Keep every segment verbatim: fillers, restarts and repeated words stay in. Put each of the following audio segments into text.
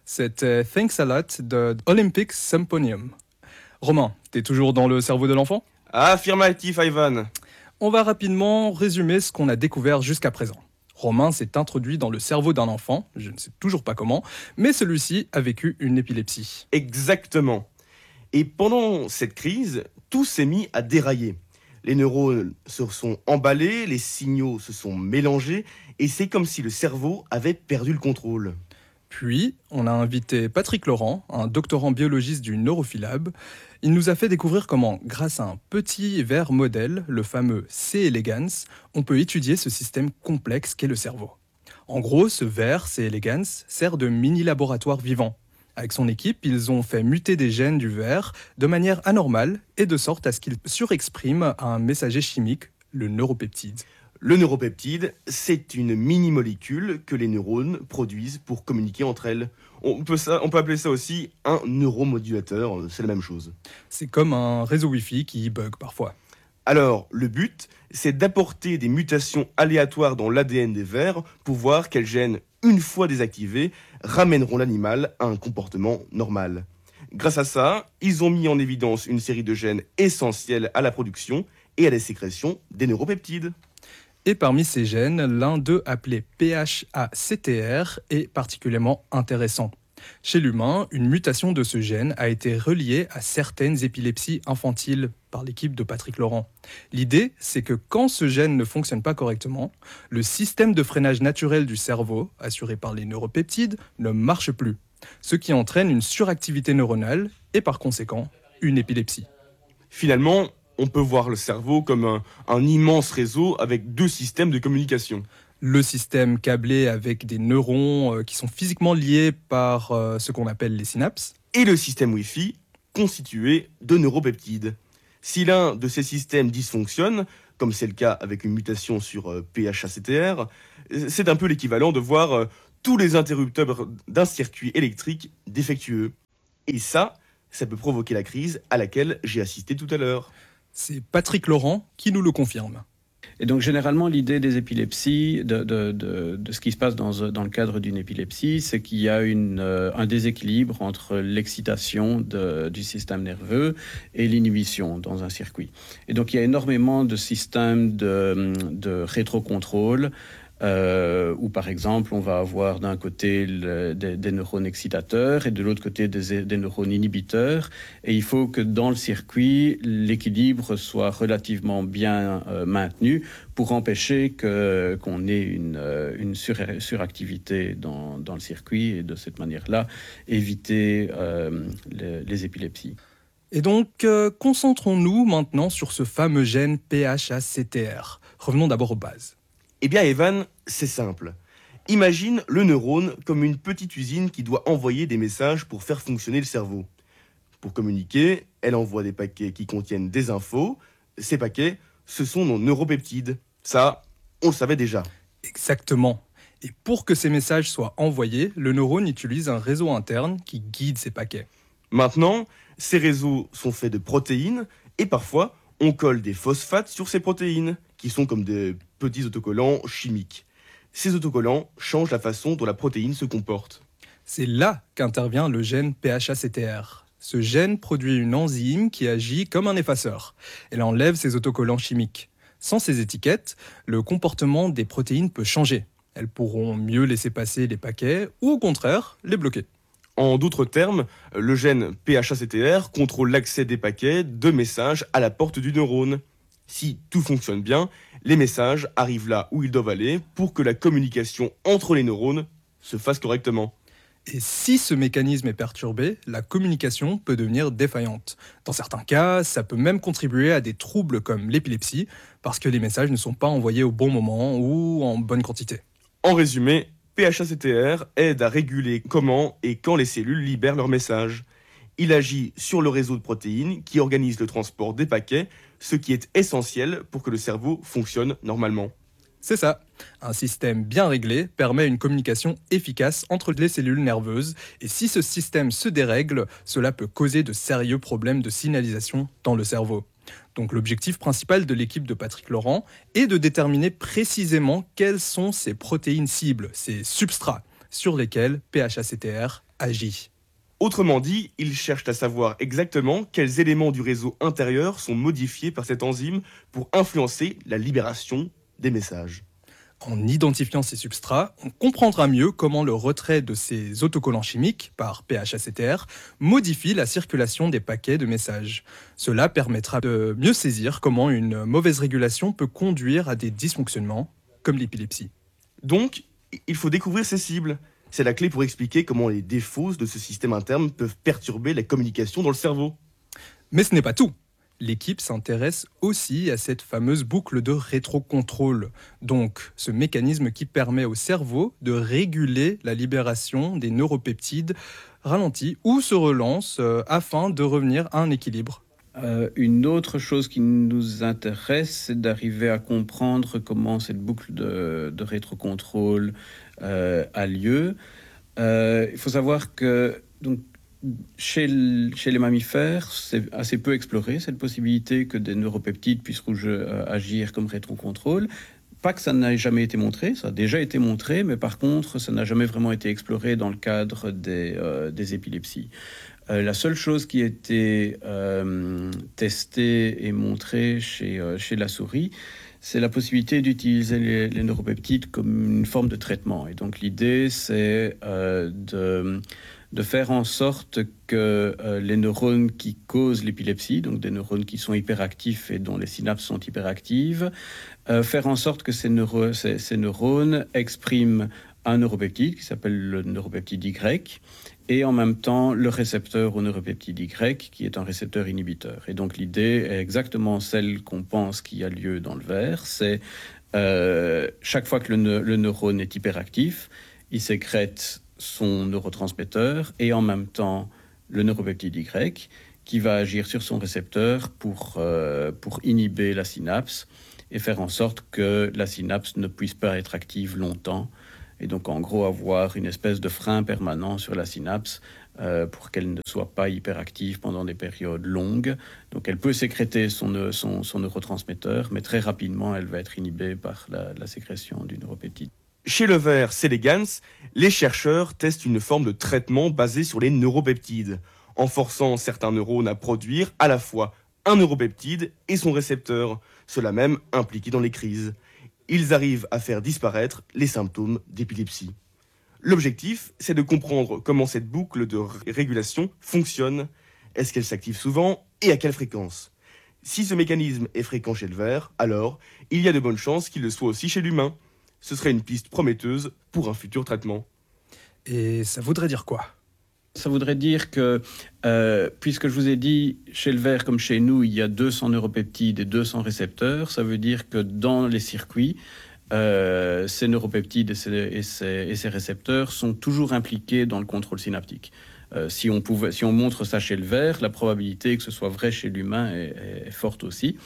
C'était Thanks a Lot de Olympic Symphonium. Romain, t'es toujours dans le cerveau de l'enfant ? Affirmatif, Ivan. On va rapidement résumer ce qu'on a découvert jusqu'à présent. Romain s'est introduit dans le cerveau d'un enfant, je ne sais toujours pas comment, mais celui-ci a vécu une épilepsie. Exactement. Et pendant cette crise, tout s'est mis à dérailler. Les neurones se sont emballés, les signaux se sont mélangés, et c'est comme si le cerveau avait perdu le contrôle. Puis, on a invité Patrick Laurent, un doctorant biologiste du Neurophilab. Il nous a fait découvrir comment, grâce à un petit verre modèle, le fameux C. elegans, on peut étudier ce système complexe qu'est le cerveau. En gros, ce verre C. elegans sert de mini-laboratoire vivant. Avec son équipe, ils ont fait muter des gènes du verre de manière anormale et de sorte à ce qu'ils surexpriment un messager chimique, le neuropeptide. Le neuropeptide, c'est une mini-molécule que les neurones produisent pour communiquer entre elles. On peut, ça, on peut appeler ça aussi un neuromodulateur, c'est la même chose. C'est comme un réseau Wi-Fi qui bug parfois. Alors, le but, c'est d'apporter des mutations aléatoires dans l'A D N des vers pour voir quels gènes, une fois désactivés, ramèneront l'animal à un comportement normal. Grâce à ça, ils ont mis en évidence une série de gènes essentiels à la production et à la sécrétion des neuropeptides. Et parmi ces gènes, l'un d'eux appelé P H A C T R est particulièrement intéressant. Chez l'humain, une mutation de ce gène a été reliée à certaines épilepsies infantiles par l'équipe de Patrick Laurent. L'idée, c'est que quand ce gène ne fonctionne pas correctement, le système de freinage naturel du cerveau, assuré par les neuropeptides, ne marche plus, ce qui entraîne une suractivité neuronale et par conséquent, une épilepsie. Finalement, on peut voir le cerveau comme un, un immense réseau avec deux systèmes de communication. Le système câblé avec des neurones euh, qui sont physiquement liés par euh, ce qu'on appelle les synapses. Et le système Wi-Fi, constitué de neuropeptides. Si l'un de ces systèmes dysfonctionne, comme c'est le cas avec une mutation sur euh, P H A C T R, c'est un peu l'équivalent de voir euh, tous les interrupteurs d'un circuit électrique défectueux. Et ça, ça peut provoquer la crise à laquelle j'ai assisté tout à l'heure. C'est Patrick Laurent qui nous le confirme. Et donc, généralement, l'idée des épilepsies, de, de, de, de ce qui se passe dans, dans le cadre d'une épilepsie, c'est qu'il y a une, euh, un déséquilibre entre l'excitation de, du système nerveux et l'inhibition dans un circuit. Et donc, il y a énormément de systèmes de, de rétrocontrôle, Euh, où par exemple on va avoir d'un côté le, des, des neurones excitateurs et de l'autre côté des, des neurones inhibiteurs, et il faut que dans le circuit l'équilibre soit relativement bien euh, maintenu pour empêcher que, qu'on ait une, euh, une sur, suractivité dans, dans le circuit, et de cette manière-là éviter euh, les, les épilepsies. Et donc, euh, concentrons-nous maintenant sur ce fameux gène P H A C T R. Revenons d'abord aux bases. Eh bien, Evan, c'est simple. Imagine le neurone comme une petite usine qui doit envoyer des messages pour faire fonctionner le cerveau. Pour communiquer, elle envoie des paquets qui contiennent des infos. Ces paquets, ce sont nos neuropeptides. Ça, on le savait déjà. Exactement. Et pour que ces messages soient envoyés, le neurone utilise un réseau interne qui guide ces paquets. Maintenant, ces réseaux sont faits de protéines et parfois, on colle des phosphates sur ces protéines, qui sont comme des petits autocollants chimiques. Ces autocollants changent la façon dont la protéine se comporte. C'est là qu'intervient le gène P H A C T R. Ce gène produit une enzyme qui agit comme un effaceur. Elle enlève ces autocollants chimiques. Sans ces étiquettes, le comportement des protéines peut changer. Elles pourront mieux laisser passer les paquets ou au contraire, les bloquer. En d'autres termes, le gène P H A C T R contrôle l'accès des paquets de messages à la porte du neurone. Si tout fonctionne bien, les messages arrivent là où ils doivent aller pour que la communication entre les neurones se fasse correctement. Et si ce mécanisme est perturbé, la communication peut devenir défaillante. Dans certains cas, ça peut même contribuer à des troubles comme l'épilepsie, parce que les messages ne sont pas envoyés au bon moment ou en bonne quantité. En résumé, P H A C T R aide à réguler comment et quand les cellules libèrent leurs messages. Il agit sur le réseau de protéines qui organise le transport des paquets, ce qui est essentiel pour que le cerveau fonctionne normalement. C'est ça. Un système bien réglé permet une communication efficace entre les cellules nerveuses, et si ce système se dérègle, cela peut causer de sérieux problèmes de signalisation dans le cerveau. Donc l'objectif principal de l'équipe de Patrick Laurent est de déterminer précisément quelles sont ces protéines cibles, ces substrats, sur lesquels P H A C T R agit. Autrement dit, ils cherchent à savoir exactement quels éléments du réseau intérieur sont modifiés par cette enzyme pour influencer la libération des messages. En identifiant ces substrats, on comprendra mieux comment le retrait de ces autocollants chimiques par P H A C T R modifie la circulation des paquets de messages. Cela permettra de mieux saisir comment une mauvaise régulation peut conduire à des dysfonctionnements, comme l'épilepsie. Donc, il faut découvrir ces cibles. C'est la clé pour expliquer comment les défauts de ce système interne peuvent perturber la communication dans le cerveau. Mais ce n'est pas tout. L'équipe s'intéresse aussi à cette fameuse boucle de rétrocontrôle, donc ce mécanisme qui permet au cerveau de réguler la libération des neuropeptides ralentis ou se relance euh, afin de revenir à un équilibre. Euh, une autre chose qui nous intéresse, c'est d'arriver à comprendre comment cette boucle de, de rétrocontrôle euh, a lieu. Euh, il faut savoir que donc, Chez, chez les mammifères, c'est assez peu exploré, cette possibilité que des neuropeptides puissent rouge, euh, agir comme rétrocontrôle. Pas que ça n'ait jamais été montré, ça a déjà été montré, mais par contre, ça n'a jamais vraiment été exploré dans le cadre des, euh, des épilepsies. Euh, la seule chose qui a été euh, testée et montrée chez, euh, chez la souris, c'est la possibilité d'utiliser les, les neuropeptides comme une forme de traitement. Et donc l'idée, c'est euh, de... de faire en sorte que euh, les neurones qui causent l'épilepsie, donc des neurones qui sont hyperactifs et dont les synapses sont hyperactives, euh, faire en sorte que ces, neuro- ces, ces neurones expriment un neuropeptide qui s'appelle le neuropeptide Y, et en même temps le récepteur au neuropeptide Y, qui est un récepteur inhibiteur. Et donc l'idée est exactement celle qu'on pense qui a lieu dans le verre, c'est euh, chaque fois que le, ne- le neurone est hyperactif, il sécrète son neurotransmetteur et en même temps le neuropeptide Y qui va agir sur son récepteur pour, euh, pour inhiber la synapse et faire en sorte que la synapse ne puisse pas être active longtemps et donc en gros avoir une espèce de frein permanent sur la synapse euh, pour qu'elle ne soit pas hyperactive pendant des périodes longues. Donc elle peut sécréter son, son, son neurotransmetteur, mais très rapidement elle va être inhibée par la, la sécrétion du neuropeptide. Chez le ver Selegans, les chercheurs testent une forme de traitement basé sur les neuropeptides, en forçant certains neurones à produire à la fois un neuropeptide et son récepteur, cela même impliqué dans les crises. Ils arrivent à faire disparaître les symptômes d'épilepsie. L'objectif, c'est de comprendre comment cette boucle de régulation fonctionne. Est-ce qu'elle s'active souvent et à quelle fréquence ? Si ce mécanisme est fréquent chez le ver, alors il y a de bonnes chances qu'il le soit aussi chez l'humain. Ce serait une piste prometteuse pour un futur traitement. Et ça voudrait dire quoi ? Ça voudrait dire que, euh, puisque je vous ai dit, chez le ver comme chez nous, il y a deux cents neuropeptides et deux cents récepteurs, ça veut dire que dans les circuits, euh, ces neuropeptides et ces, et, ces, et ces récepteurs sont toujours impliqués dans le contrôle synaptique. Euh, si, on pouvait, si on montre ça chez le ver, la probabilité que ce soit vrai chez l'humain est, est, est forte aussi.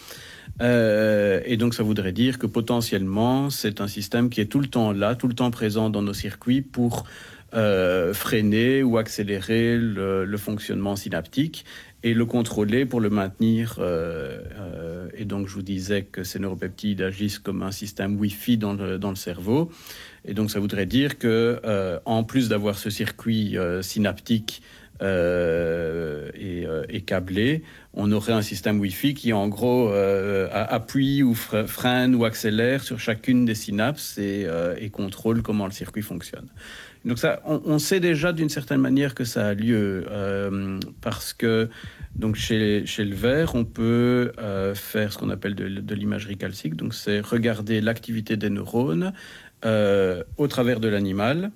Euh, et donc ça voudrait dire que potentiellement, c'est un système qui est tout le temps là, tout le temps présent dans nos circuits pour Euh, freiner ou accélérer le, le fonctionnement synaptique et le contrôler pour le maintenir. Euh, euh, et donc, je vous disais que ces neuropeptides agissent comme un système Wi-Fi dans le, dans le cerveau. Et donc, ça voudrait dire que, euh, en plus d'avoir ce circuit euh, synaptique euh, et, euh, et câblé, on aurait un système Wi-Fi qui, en gros, euh, appuie ou freine ou accélère sur chacune des synapses et, euh, et contrôle comment le circuit fonctionne. Donc ça, on, on sait déjà d'une certaine manière que ça a lieu euh, parce que donc chez, chez le ver, on peut euh, faire ce qu'on appelle de, de l'imagerie calcique. Donc c'est regarder l'activité des neurones euh, au travers de l'animal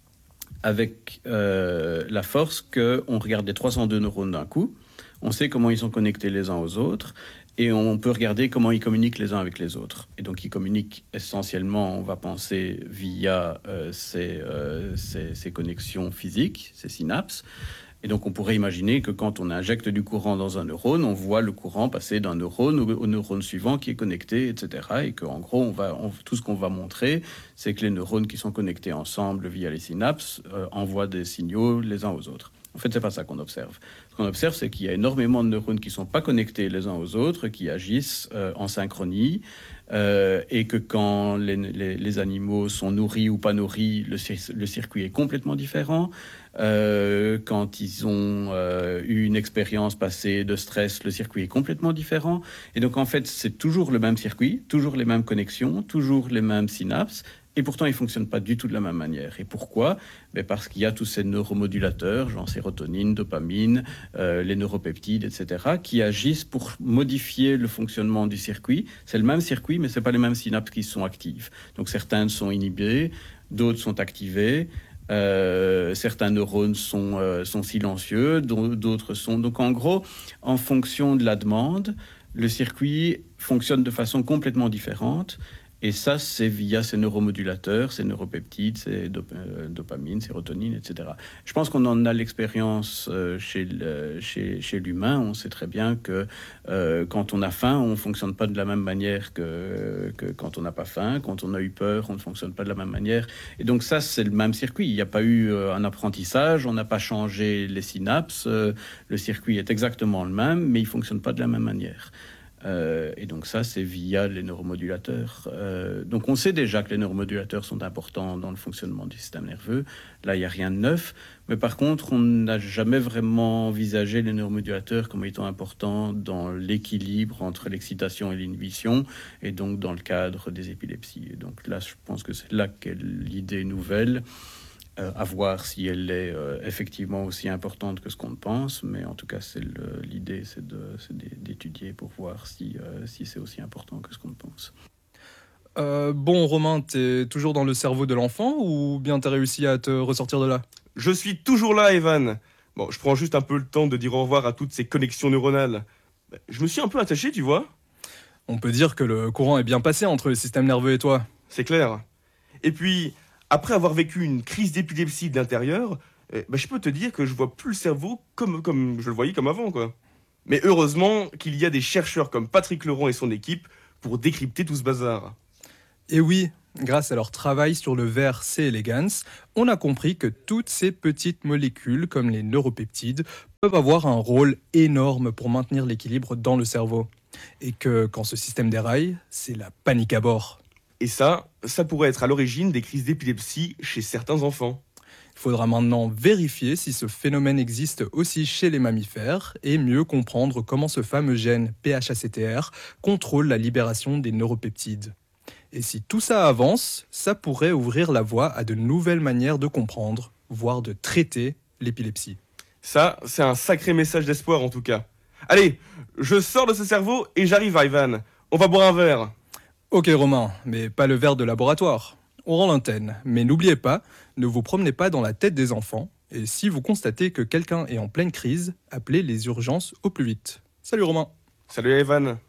avec euh, la force qu'on regarde les trois cent deux neurones d'un coup. On sait comment ils sont connectés les uns aux autres. Et on peut regarder comment ils communiquent les uns avec les autres. Et donc, ils communiquent essentiellement, on va penser, via euh, ces, euh, ces, ces connexions physiques, ces synapses. Et donc, on pourrait imaginer que quand on injecte du courant dans un neurone, on voit le courant passer d'un neurone au, au neurone suivant qui est connecté, et cetera. Et qu'en gros, on va, on, tout ce qu'on va montrer, c'est que les neurones qui sont connectés ensemble via les synapses euh, envoient des signaux les uns aux autres. En fait, c'est pas ça qu'on observe. Ce qu'on observe, c'est qu'il y a énormément de neurones qui sont pas connectés les uns aux autres, qui agissent euh, en synchronie, euh, et que quand les, les, les animaux sont nourris ou pas nourris, le, le circuit est complètement différent. Euh, quand ils ont euh, eu une expérience passée de stress, le circuit est complètement différent. Et donc, en fait, c'est toujours le même circuit, toujours les mêmes connexions, toujours les mêmes synapses. Et pourtant, ils ne fonctionnent pas du tout de la même manière. Et pourquoi ? Ben parce qu'il y a tous ces neuromodulateurs, genre sérotonine, dopamine, euh, les neuropeptides, et cetera, qui agissent pour modifier le fonctionnement du circuit. C'est le même circuit, mais ce n'est pas les mêmes synapses qui sont actives. Donc certaines sont inhibées, d'autres sont activées. Euh, certains neurones sont, euh, sont silencieux, d'autres sont... Donc en gros, en fonction de la demande, le circuit fonctionne de façon complètement différente. Et ça, c'est via ces neuromodulateurs, ces neuropeptides, ces dop euh, dopamine, sérotonine, et cetera. Je pense qu'on en a l'expérience euh, chez l'humain. Chez, chez on sait très bien que euh, quand on a faim, on ne fonctionne pas de la même manière que, que quand on n'a pas faim. Quand on a eu peur, on ne fonctionne pas de la même manière. Et donc ça, c'est le même circuit. Il n'y a pas eu euh, un apprentissage, on n'a pas changé les synapses. Euh, le circuit est exactement le même, mais il ne fonctionne pas de la même manière. Euh, et donc ça, c'est via les neuromodulateurs. Euh, donc on sait déjà que les neuromodulateurs sont importants dans le fonctionnement du système nerveux. Là, il n'y a rien de neuf. Mais par contre, on n'a jamais vraiment envisagé les neuromodulateurs comme étant importants dans l'équilibre entre l'excitation et l'inhibition, et donc dans le cadre des épilepsies. Et donc là, je pense que c'est là qu'est l'idée nouvelle. Euh, à voir si elle est euh, effectivement aussi importante que ce qu'on pense, mais en tout cas, c'est le, l'idée, c'est, de, c'est d'étudier pour voir si, euh, si c'est aussi important que ce qu'on pense. Euh, bon, Romain, t'es toujours dans le cerveau de l'enfant ou bien t'as réussi à te ressortir de là ? Je suis toujours là, Evan. Bon, je prends juste un peu le temps de dire au revoir à toutes ces connexions neuronales. Je me suis un peu attaché, tu vois. On peut dire que le courant est bien passé entre le système nerveux et toi. C'est clair. Et puis, après avoir vécu une crise d'épilepsie de l'intérieur, eh ben, je peux te dire que je vois plus le cerveau comme, comme je le voyais comme avant, quoi. Mais heureusement qu'il y a des chercheurs comme Patrick Leron et son équipe pour décrypter tout ce bazar. Et oui, grâce à leur travail sur le ver C. elegans, on a compris que toutes ces petites molécules, comme les neuropeptides, peuvent avoir un rôle énorme pour maintenir l'équilibre dans le cerveau. Et que quand ce système déraille, c'est la panique à bord. Et ça, ça pourrait être à l'origine des crises d'épilepsie chez certains enfants. Il faudra maintenant vérifier si ce phénomène existe aussi chez les mammifères et mieux comprendre comment ce fameux gène P H A C T R contrôle la libération des neuropeptides. Et si tout ça avance, ça pourrait ouvrir la voie à de nouvelles manières de comprendre, voire de traiter l'épilepsie. Ça, c'est un sacré message d'espoir en tout cas. Allez, je sors de ce cerveau et j'arrive, Ivan. On va boire un verre. Ok Romain, mais pas le verre de laboratoire. On rend l'antenne, mais n'oubliez pas, ne vous promenez pas dans la tête des enfants, et si vous constatez que quelqu'un est en pleine crise, appelez les urgences au plus vite. Salut Romain. Salut, Ivan.